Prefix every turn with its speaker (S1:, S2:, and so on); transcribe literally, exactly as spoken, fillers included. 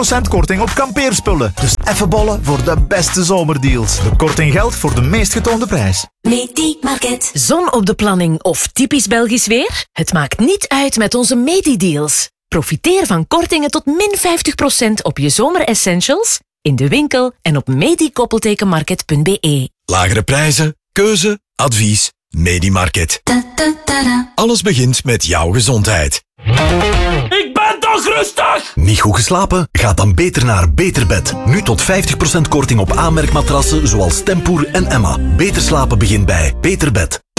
S1: procent korting op kampeerspullen. Dus even bollen voor de beste zomerdeals. De korting geldt voor de meest getoonde prijs.
S2: Medi-market. Zon op de planning of typisch Belgisch weer? Het maakt niet uit met onze Medi-deals. Profiteer van kortingen tot min vijftig procent op je zomeressentials in de winkel en op medi-market punt be.
S3: Lagere prijzen, keuze, advies, Medi-market. Alles begint met jouw gezondheid.
S4: Ik ben toch rustig!
S5: Niet goed geslapen? Ga dan beter naar Beterbed. Nu tot vijftig procent korting op aanmerkmatrassen zoals Tempoer en Emma. Beter slapen begint bij Beterbed.